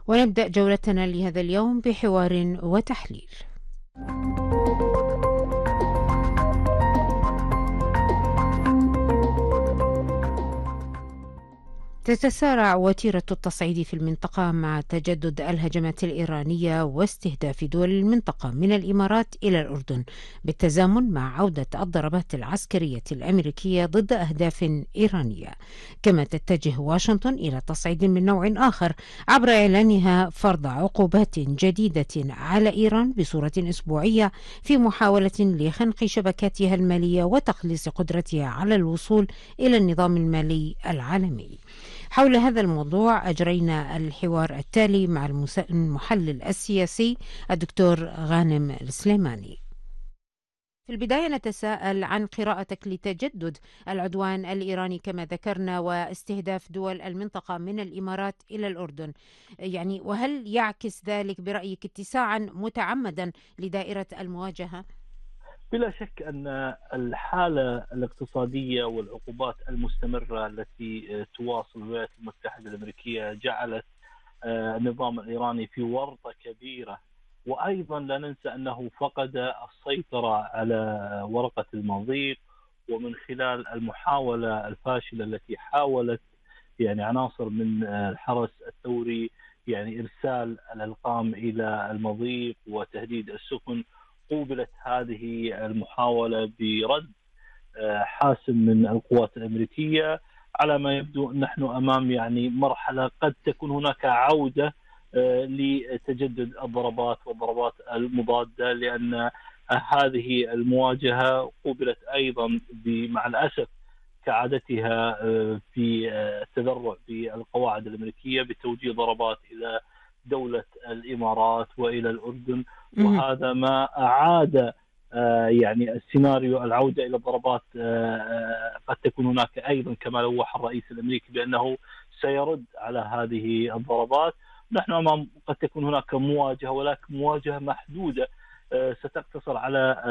ونبدأ جولتنا لهذا اليوم بحوار وتحليل. تتسارع وتيرة التصعيد في المنطقة مع تجدد الهجمات الإيرانية واستهداف دول المنطقة من الإمارات إلى الأردن، بالتزامن مع عودة الضربات العسكرية الأمريكية ضد أهداف إيرانية. كما تتجه واشنطن إلى تصعيد من نوع آخر عبر إعلانها فرض عقوبات جديدة على إيران بصورة أسبوعية في محاولة لخنق شبكاتها المالية وتقليص قدرتها على الوصول إلى النظام المالي العالمي. حول هذا الموضوع أجرينا الحوار التالي مع المحلل السياسي الدكتور غانم السليماني. في البداية نتساءل عن قراءتك لتجدد العدوان الإيراني كما ذكرنا واستهداف دول المنطقة من الإمارات إلى الأردن، يعني وهل يعكس ذلك برأيك اتساعا متعمدا لدائرة المواجهة؟ بلا شك أن الحالة الاقتصادية والعقوبات المستمرة التي تواصل الولايات المتحدة الأمريكية جعلت النظام الإيراني في ورطة كبيرة، وأيضا لا ننسى أنه فقد السيطرة على ورقة المضيق، ومن خلال المحاولة الفاشلة التي حاولت عناصر من الحرس الثوري إرسال الألقام إلى المضيق وتهديد السفن، قوبلت هذه المحاولة برد حاسم من القوات الأمريكية. على ما يبدو نحن أمام مرحلة قد تكون هناك عودة لتجدد الضربات والضربات المضادة، لأن هذه المواجهة قوبلت أيضا مع الأسف كعادتها في التذرع بالقواعد الأمريكية بتوجيه ضربات إلى دولة الإمارات وإلى الأردن، وهذا ما أعاد السيناريو العودة إلى الضربات. قد تكون هناك أيضا كما لوح الرئيس الأمريكي بأنه سيرد على هذه الضربات. نحن أمام قد تكون هناك مواجهة، ولكن مواجهة محدودة ستقتصر على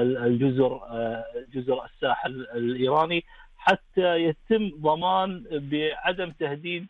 جزر الساحل الإيراني حتى يتم ضمان بعدم تهديد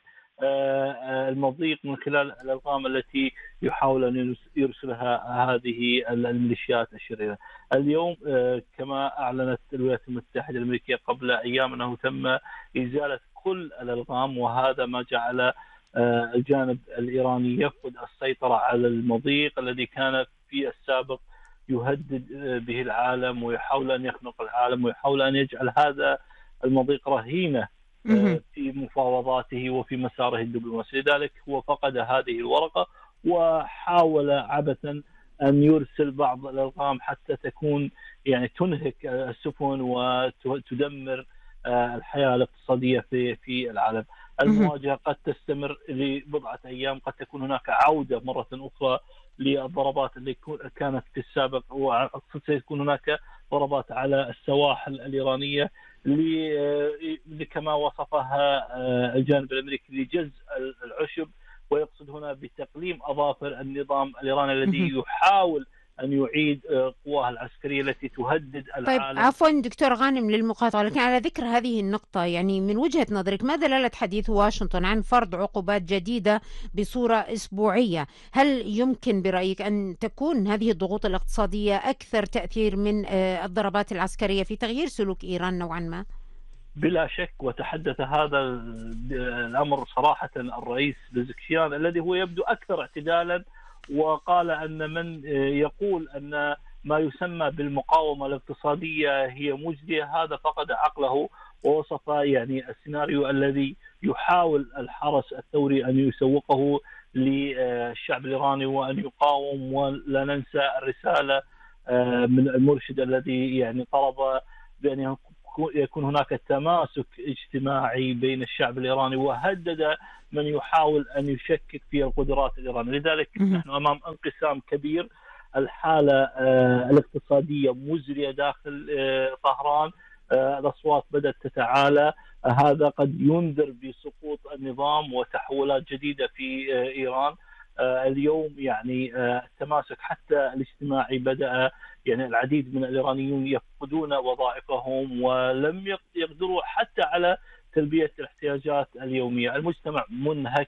المضيق من خلال الألغام التي يحاول أن يرسلها هذه الميليشيات الشريرة. اليوم كما أعلنت الولايات المتحدة الأمريكية قبل أيام أنه تم إزالة كل الألغام، وهذا ما جعل الجانب الإيراني يفقد السيطرة على المضيق الذي كان في السابق يهدد به العالم ويحاول أن يخنق العالم ويحاول أن يجعل هذا المضيق رهينة في مفاوضاته وفي مساره الدبلوماسي. لذلك هو فقد هذه الورقة وحاول عبثا أن يرسل بعض الألغام حتى تكون تنهك السفن وتدمر الحياة الاقتصادية في العالم. المواجهة قد تستمر لبضعة أيام، قد تكون هناك عودة مرة أخرى للضربات اللي كانت في السابق، وسيكون هناك ضربات على السواحل الإيرانية كما وصفها الجانب الأمريكي لجز العشب، ويقصد هنا بتقليم أظافر النظام الإيراني الذي يحاول أن يعيد قواه العسكرية التي تهدد العالم. طيب عفوا دكتور غانم للمقاطعة، لكن على ذكر هذه النقطة من وجهة نظرك ما دلالة حديث واشنطن عن فرض عقوبات جديدة بصورة أسبوعية؟ هل يمكن برأيك أن تكون هذه الضغوط الاقتصادية أكثر تأثير من الضربات العسكرية في تغيير سلوك إيران نوعا ما؟ بلا شك، وتحدث هذا الأمر صراحة الرئيس بزكشيان الذي هو يبدو أكثر اعتدالا، وقال أن من يقول أن ما يسمى بالمقاومة الاقتصادية هي مجدية هذا فقد عقله، ووصف السيناريو الذي يحاول الحرس الثوري أن يسوقه للشعب الإيراني وأن يقاوم. ولا ننسى الرسالة من المرشد الذي طلب بأن يكون هناك تماسك اجتماعي بين الشعب الإيراني، وهدد من يحاول أن يشكك في القدرات الإيرانية. لذلك نحن أمام انقسام كبير. الحالة الاقتصادية مزرية داخل طهران، الأصوات بدأت تتعالى، هذا قد ينذر بسقوط النظام وتحولات جديدة في إيران. اليوم التماسك حتى الاجتماعي بدأ، العديد من الإيرانيون يفقدون وظائفهم ولم يقدروا حتى على تلبية الاحتياجات اليومية. المجتمع منهك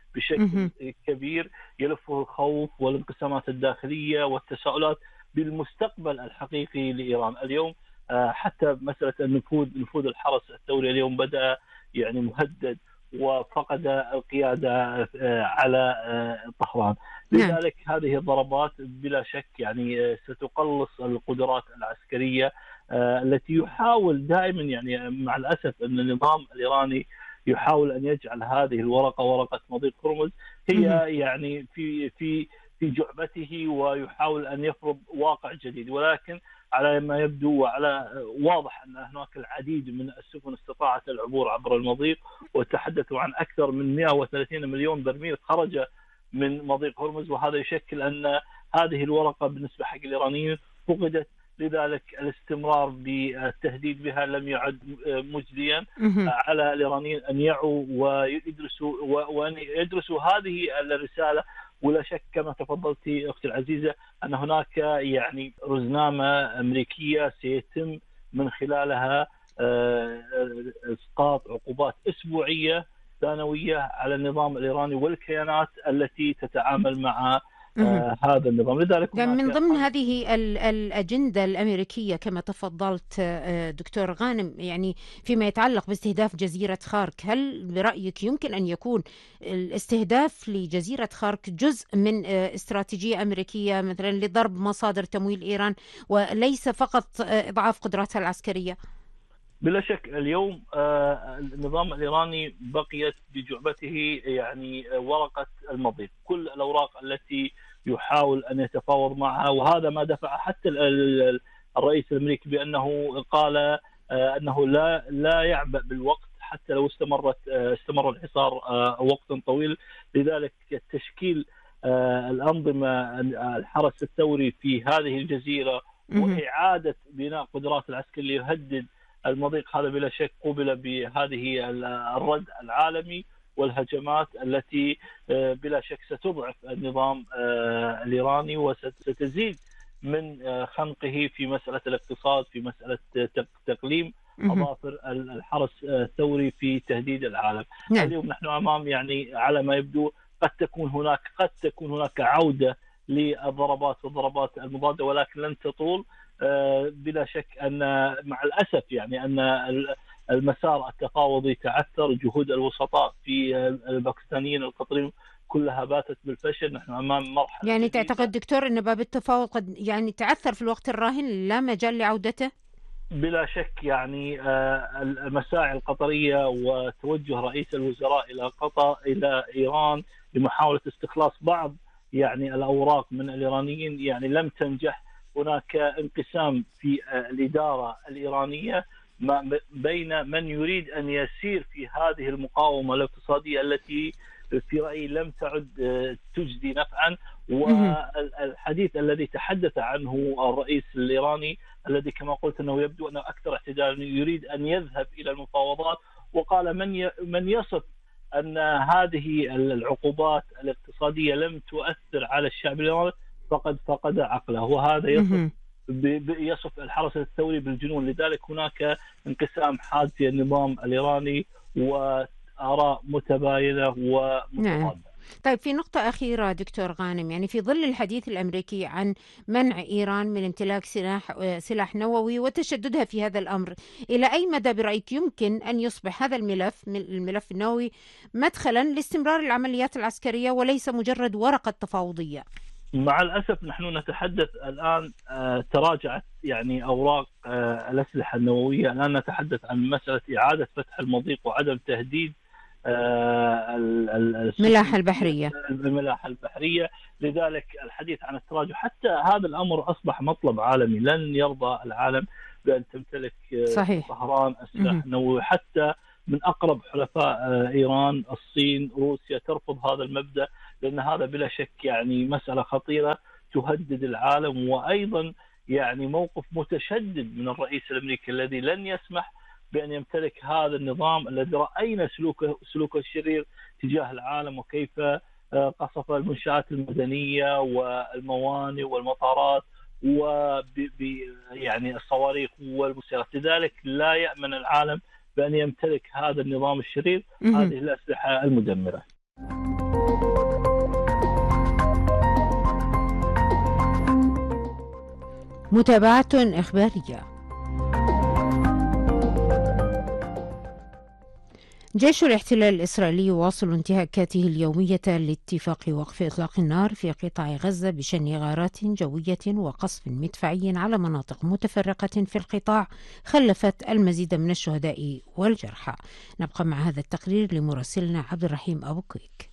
بشكل كبير يلفه الخوف والانقسامات الداخلية والتساؤلات بالمستقبل الحقيقي لإيران. اليوم حتى مسألة نفوذ الحرس الثوري اليوم بدأ يعني مهدد وفقد القيادة على طهران. لذلك هذه الضربات بلا شك يعني ستقلص القدرات العسكرية التي يحاول دائما، يعني مع الأسف أن النظام الإيراني يحاول أن يجعل هذه الورقة ورقة مضيق هرمز هي يعني في جعبته، ويحاول أن يفرض واقع جديد. ولكن على ما يبدو وعلى واضح أن هناك العديد من السفن استطاعت العبور عبر المضيق، وتحدثوا عن أكثر من 130 مليون برميل خرج من مضيق هرمز، وهذا يشكل أن هذه الورقة بالنسبة حق الإيرانيين فقدت. لذلك الاستمرار بالتهديد بها لم يعد مجديا على الإيرانيين أن يعوا وأن يدرسوا هذه الرسالة. ولا شك كما تفضلتي أختي العزيزة أن هناك يعني رزنامة أمريكية سيتم من خلالها إسقاط عقوبات أسبوعية سنوية على النظام الإيراني والكيانات التي تتعامل مع هذا النظام. لذلك من ضمن هذه الأجندة الأمريكية كما تفضلت دكتور غانم، يعني فيما يتعلق باستهداف جزيرة خارك، هل برأيك يمكن أن يكون الاستهداف لجزيرة خارك جزء من استراتيجية أمريكية مثلا لضرب مصادر تمويل إيران وليس فقط إضعاف قدراتها العسكرية؟ بلا شك اليوم النظام الإيراني بقيت بجعبته يعني ورقة المضيق، كل الأوراق التي يحاول أن يتفاوض معها، وهذا ما دفع حتى الرئيس الأمريكي بأنه قال أنه لا يعبأ بالوقت حتى لو استمر الحصار وقتا طويل. لذلك تشكيل الأنظمة الحرس الثوري في هذه الجزيرة وإعادة بناء قدرات العسكرية يهدد المضيق، هذا بلا شك قوبل بهذه الرد العالمي والهجمات التي بلا شك ستضعف النظام الإيراني وستزيد من خنقه في مسألة الاقتصاد، في مسألة تقليم أظافر الحرس الثوري في تهديد العالم. اليوم نحن أمام يعني على ما يبدو قد تكون هناك عودة للضربات المضادة، ولكن لن تطول. بلا شك أن مع الأسف يعني أن المسار التفاوضي تعثر، جهود الوسطاء في الباكستانيين القطريين كلها باتت بالفشل. نحن أمام مرحلة يعني تعتقد دكتور أن باب التفاوض قد يعني تعثر في الوقت الراهن، لا مجال لعودته؟ بلا شك يعني المساعي القطرية وتوجه رئيس الوزراء إلى قطر إلى إيران لمحاولة استخلاص بعض يعني الأوراق من الإيرانيين يعني لم تنجح. هناك انقسام في الإدارة الإيرانية بين من يريد أن يسير في هذه المقاومة الاقتصادية التي في رأيي لم تعد تجدي نفعا، والحديث الذي تحدث عنه الرئيس الإيراني الذي كما قلت أنه يبدو أنه أكثر اعتدالا يريد أن يذهب إلى المفاوضات، وقال من يصف أن هذه العقوبات الاقتصادية لم تؤثر على الشعب الإيراني فقد فقد عقله، وهذا يصف الحرس الثوري بالجنون. لذلك هناك انقسام حاد في النظام الإيراني وآراء متباينة ومتضادة. طيب في نقطة أخيرة دكتور غانم، يعني في ظل الحديث الأمريكي عن منع إيران من امتلاك سلاح نووي وتشددها في هذا الأمر، إلى أي مدى برأيك يمكن أن يصبح هذا الملف النووي مدخلا لاستمرار العمليات العسكرية وليس مجرد ورقة تفاوضية؟ مع الأسف نحن نتحدث الآن تراجعت يعني أوراق الأسلحة النووية. الآن نتحدث عن مسألة إعادة فتح المضيق وعدم تهديد الملاحة البحرية. لذلك الحديث عن التراجع، حتى هذا الأمر أصبح مطلب عالمي. لن يرضى العالم بأن تمتلك طهران السلاح النووي. حتى من أقرب حلفاء إيران الصين روسيا ترفض هذا المبدأ، لأن هذا بلا شك يعني مسألة خطيرة تهدد العالم، وأيضا يعني موقف متشدد من الرئيس الأمريكي الذي لن يسمح بأن يمتلك هذا النظام الذي رأينا سلوكه الشرير تجاه العالم، وكيف قصف المنشآت المدنية والموانئ والمطارات يعني الصواريخ والمسيرات. لذلك لا يأمن العالم بأن يمتلك هذا النظام الشرير هذه الأسلحة المدمرة. متابعة إخبارية. جيش الاحتلال الإسرائيلي يواصل انتهاكاته اليومية لاتفاق وقف إطلاق النار في قطاع غزة بشن غارات جوية وقصف مدفعي على مناطق متفرقة في القطاع خلفت المزيد من الشهداء والجرحى. نبقى مع هذا التقرير لمراسلنا عبد الرحيم أبو كويك.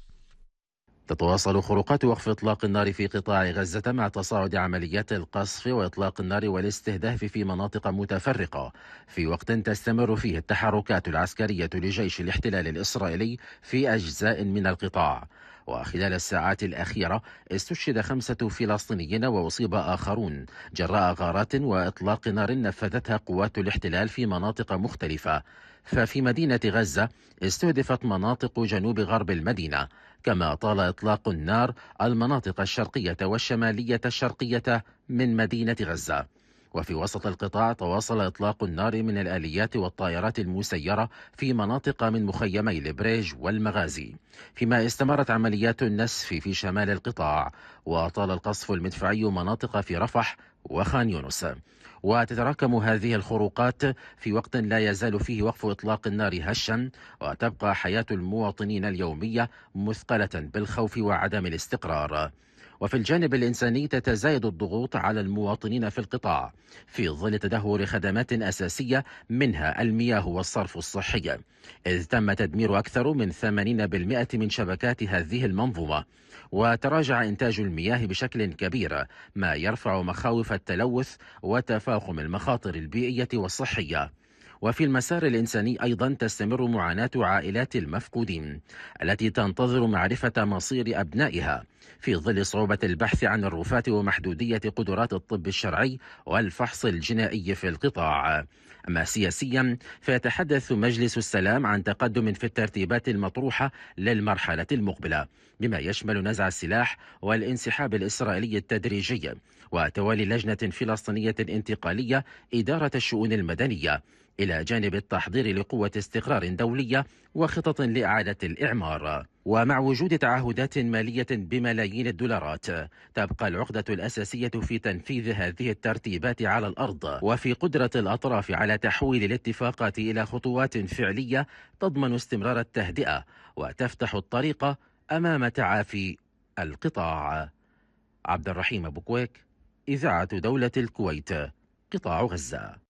تتواصل خروقات وقف إطلاق النار في قطاع غزة مع تصاعد عمليات القصف وإطلاق النار والاستهداف في مناطق متفرقة، في وقت تستمر فيه التحركات العسكرية لجيش الاحتلال الإسرائيلي في أجزاء من القطاع. وخلال الساعات الأخيرة استشهد 5 فلسطينيين وأصيب آخرون جراء غارات وإطلاق نار نفذتها قوات الاحتلال في مناطق مختلفة. ففي مدينة غزة استهدفت مناطق جنوب غرب المدينة، كما طال إطلاق النار المناطق الشرقية والشمالية الشرقية من مدينة غزة. وفي وسط القطاع تواصل إطلاق النار من الآليات والطائرات المسيرة في مناطق من مخيمي البريج والمغازي، فيما استمرت عمليات النسف في شمال القطاع، وطال القصف المدفعي مناطق في رفح وخان يونس. وتتراكم هذه الخروقات في وقت لا يزال فيه وقف إطلاق النار هشا، وتبقى حياة المواطنين اليومية مثقلة بالخوف وعدم الاستقرار. وفي الجانب الإنساني تتزايد الضغوط على المواطنين في القطاع في ظل تدهور خدمات أساسية منها المياه والصرف الصحي، إذ تم تدمير أكثر من 80% من شبكات هذه المنظومة، وتراجع إنتاج المياه بشكل كبير، ما يرفع مخاوف التلوث وتفاقم المخاطر البيئية والصحية. وفي المسار الإنساني أيضا تستمر معاناة عائلات المفقودين التي تنتظر معرفة مصير أبنائها في ظل صعوبة البحث عن الرفاة ومحدودية قدرات الطب الشرعي والفحص الجنائي في القطاع. أما سياسيا فيتحدث مجلس السلام عن تقدم في الترتيبات المطروحة للمرحلة المقبلة، بما يشمل نزع السلاح والانسحاب الإسرائيلي التدريجي وتوالي لجنة فلسطينية انتقالية إدارة الشؤون المدنية، إلى جانب التحضير لقوة استقرار دولية وخطط لإعادة الإعمار. ومع وجود تعهدات مالية بملايين الدولارات، تبقى العقدة الأساسية في تنفيذ هذه الترتيبات على الأرض، وفي قدرة الأطراف على تحويل الاتفاقات إلى خطوات فعلية تضمن استمرار التهدئة وتفتح الطريق أمام تعافي القطاع. عبد الرحيم أبو كويك، إذاعة دولة الكويت، قطاع غزة.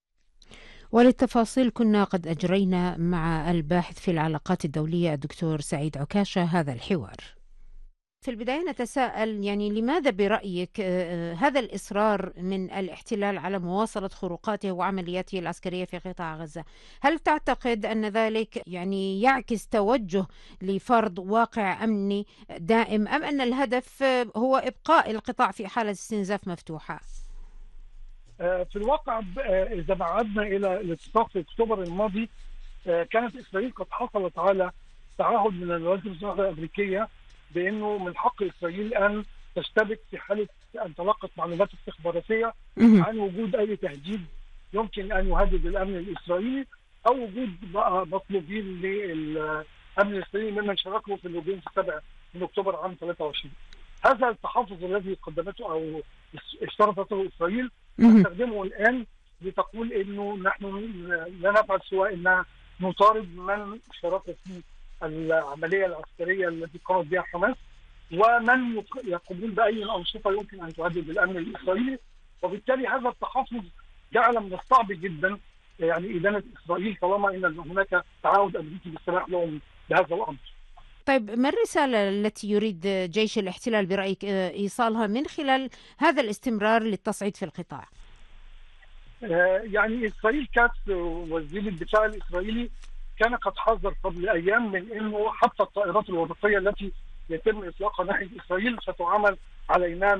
وللتفاصيل كنا قد أجرينا مع الباحث في العلاقات الدولية الدكتور سعيد عكاشة هذا الحوار. في البداية نتساءل لماذا برأيك هذا الإصرار من الاحتلال على مواصلة خروقاته وعملياته العسكرية في قطاع غزة؟ هل تعتقد أن ذلك يعكس توجه لفرض واقع أمني دائم، أم أن الهدف هو إبقاء القطاع في حالة استنزاف مفتوحة؟ في الواقع إذا بعدنا إلى الاتفاق في أكتوبر الماضي، كانت إسرائيل قد حصلت على تعهد من الولايات المتحدة الأمريكية بأنه من حق إسرائيل أن تشتبك في حالة أن تلقت معلومات استخباراتية عن وجود أي تهديد يمكن أن يهدد الأمن الإسرائيلي أو وجود مطلوبين للأمن الإسرائيلي ممن شاركوا في الهجوم في 7 من أكتوبر عام 23. هذا التحفظ الذي قدمته أو اشترطته إسرائيل نستخدمه الآن لتقول إنه نحن لا نفعل سوى إن نطارد من شاركوا في العملية العسكرية التي قامت بها حماس ومن يقومون بأي أنشطة يمكن أن تهدد الأمن الإسرائيلي. وبالتالي هذا التحفظ جعل من الصعب جدا إدانة إسرائيل طالما إن هناك تعهد أمريكي بالسماح لهم بهذا الأمر. طيب، ما الرسالة التي يريد جيش الاحتلال برأيك إيصالها من خلال هذا الاستمرار للتصعيد في القطاع؟ إسرائيل كاتس وزير الدفاع الإسرائيلي كان قد حذر قبل أيام من أنه حتى الطائرات الورقية التي يتم إطلاقها ناحية إسرائيل ستعامل علينا